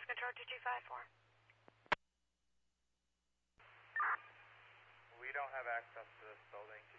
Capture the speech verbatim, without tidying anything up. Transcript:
Boston Control two two five four. We don't have access to this building.